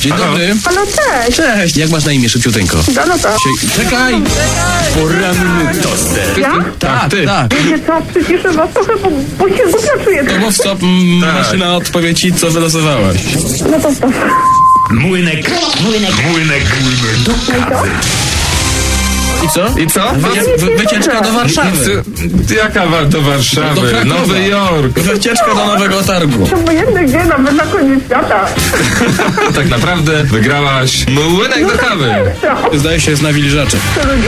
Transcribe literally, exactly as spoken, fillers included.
Dzień dobry. Halo, cześć. Cześć. Jak masz na imię, szybciuteńko? Danuta. Czekaj. Poranny toster. Ja? Tak, ty. Tak. Wiecie co, przyciszę was trochę, bo, bo się głupio czuję. To mów stop, m, maszyna odpowie ci, co wylosowałaś. No to stop. Młynek, młynek, młynek, młynek do kawy. I co? I co? Wy, wy, wycieczka do Warszawy. Co- Jaka wa- do Warszawy? Do Krakowa. Nowy Jork. Wycieczka do Nowego Targu. To obojętnie gdzie, nawet na koniec świata. Tak naprawdę wygrałaś młynek do kawy. Co? Zdaje się, jest na wilżacze. Co ludzie?